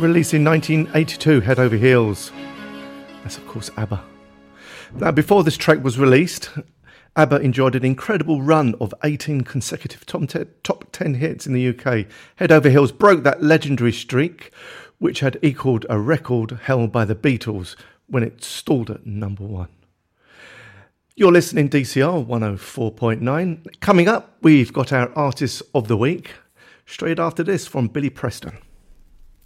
released in 1982, Head Over Heels. That's, of course, ABBA. Now, before this track was released, ABBA enjoyed an incredible run of 18 consecutive top 10 hits in the UK. Head Over Heels broke that legendary streak, which had equalled a record held by the Beatles when it stalled at number 1. You're listening DCR 104.9. Coming up, we've got our Artist of the Week, straight after this from Billy Preston.